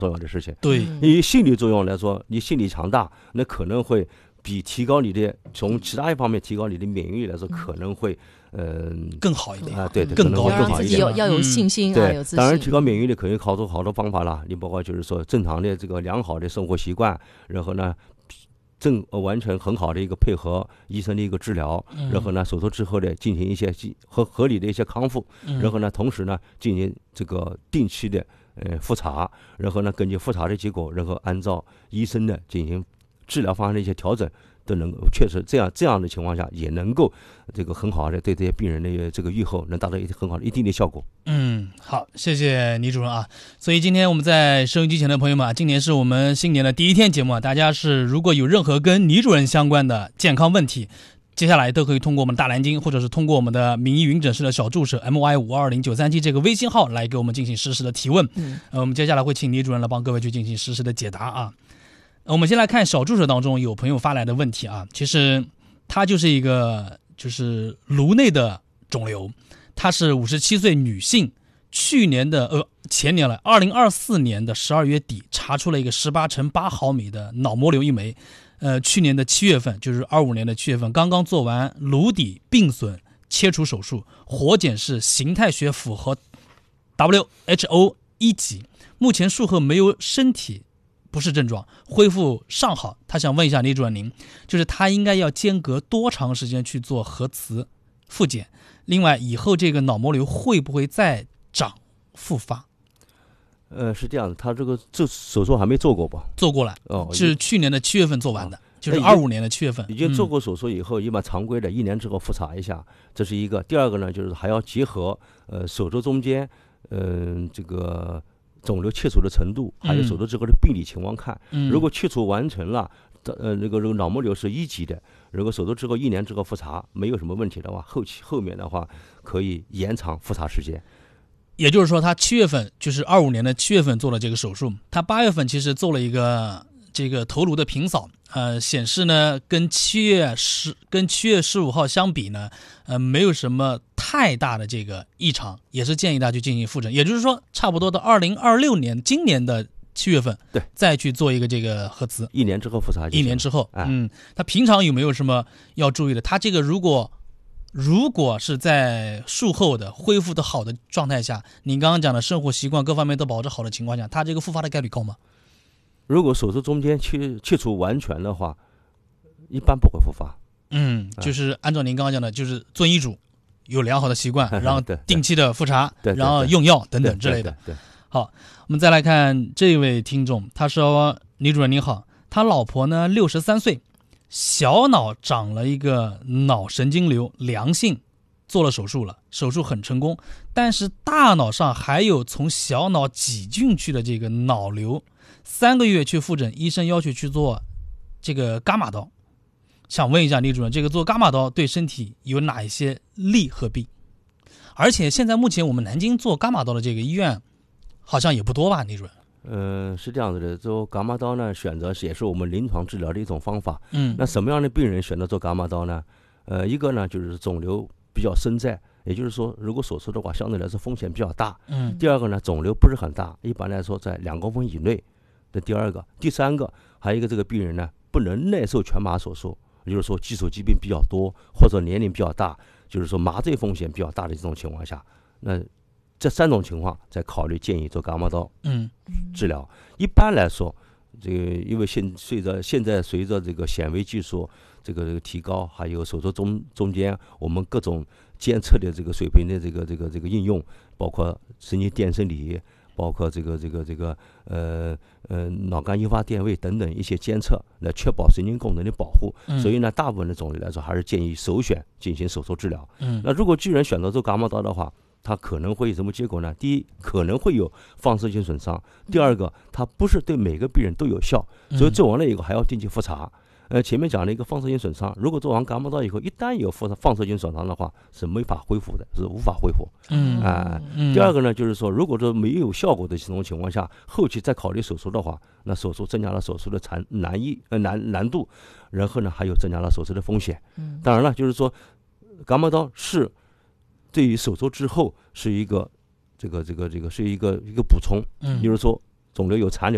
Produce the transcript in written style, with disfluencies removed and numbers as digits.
重要的事情。 对， 以心理作用来说，你心理强大，那可能会比提高你的从其他一方面提高你的免疫力来说，可能会更好一点啊，对， 更高， 更好一点。 要有信心啊，有自信。 当然，提高免疫力可以好多方法了。你包括就是说正常的这个良好的生活习惯，然后呢，完全很好的一个配合医生的一个治疗，然后呢手术之后的进行一些合理的一些康复，然后呢同时呢进行这个定期的复查，然后呢根据复查的结果，然后按照医生的进行治疗方案的一些调整，都能够确实这样的情况下，也能够这个很好的对这些病人的这个预后能达到很好的一定的效果。 好，谢谢倪主任啊。所以今天我们在收音机前的朋友们啊，今年是我们新年的第一天节目啊，大家是如果有任何跟倪主任相关的健康问题，接下来都可以通过我们大南京，或者是通过我们的民意云诊室的小助手 MY520937这个微信号来给我们进行实时的提问。我们接下来会请倪主任来帮各位去进行实时的解答啊。我们先来看小助手当中有朋友发来的问题啊，其实他就是一个就是颅内的肿瘤，她是57岁女性，前年了，2024年的12月底查出了一个18×8毫米的脑膜瘤一枚，去年的7月份，就是25年的7月份，刚刚做完颅底病损切除手术，活检是形态学符合 WHO 1级，目前术后没有身体不适症状，恢复尚好。他想问一下倪主任您，就是他应该要间隔多长时间去做核磁复检？另外，以后这个脑膜瘤会不会再长复发？ 是这样的，他这手术还没做过吧？ 做过了，是去年的7月份做完的，就是25年的7月份。 已经做过手术以后，一般常规的1年之后复查一下，这是一个。第二个呢，就是还要结合手术中间这个肿瘤切除的程度，还有手术之后的病理情况看。如果切除完成了，这个脑膜瘤是1级的，如果手术之后1年之后复查没有什么问题的话，后面的话可以延长复查时间。 也就是说，他7月份就是25年的7月份做了这个手术，他8月份其实做了一个这个头颅的平扫，显示呢跟7月15号相比呢，没有什么太大的这个异常，也是建议大家去进行复诊。也就是说，差不多到2026年今年的7月份， 对， 再去做一个这个核磁 ，1年之后复查。 1年之后，他平常有没有什么要注意的？他这个如果是在术后的恢复的好的状态下，您刚刚讲的生活习惯各方面都保持好的情况下，他这个复发的概率高吗？ 如果手术中间切除完全的话，一般不会复发。 就是按照您刚刚讲的，就是遵医嘱，有良好的习惯，然后定期的复查，然后用药等等之类的。 对。 好，我们再来看这位听众，他说：“倪主任您好，他老婆呢63岁，小脑长了一个脑神经瘤，良性，做了手术了，手术很成功，但是大脑上还有从小脑挤进去的这个脑瘤，3个月去复诊，医生要求去做这个伽马刀。想问一下倪主任，这个做伽马刀对身体有哪一些利和弊？而且现在目前我们南京做伽马刀的这个医院好像也不多吧，倪主任？ 是这样子的，做伽马刀呢，选择也是我们临床治疗的一种方法。那什么样的病人选择做伽马刀呢？一个呢就是肿瘤比较深在，也就是说，如果手术的话，相对来说风险比较大。第二个呢，肿瘤不是很大，一般来说在2公分以内。第二个，第三个，还有一个这个病人呢，不能耐受全麻手术，也就是说基础疾病比较多，或者年龄比较大，就是说麻醉风险比较大的这种情况下，那这3种情况再考虑建议做伽马刀治疗。一般来说，这个因为现在随着这个显微技术这个提高，还有手术中间我们各种监测的这个水平的这个应用，包括神经电生理，包括脑干硬化电位等等一些监测，来确保神经功能的保护。所以呢，大部分的肿瘤来说，还是建议首选进行手术治疗。那如果既然选择做伽马刀的话，它可能会有什么结果呢？第一，可能会有放射性损伤；第二个，它不是对每个病人都有效，所以做完了以后还要定期复查。前面讲了一个放射性损伤，如果做完伽马刀以后，一旦有放射性损伤的话，是没法恢复的，是无法恢复。第二个呢，就是说，如果说没有效果的这种情况下，后期再考虑手术的话，那手术增加了手术的难度，然后呢，还有增加了手术的风险。当然了，就是说，伽马刀是对于手术之后是一个是一个补充，比如说肿瘤有残留。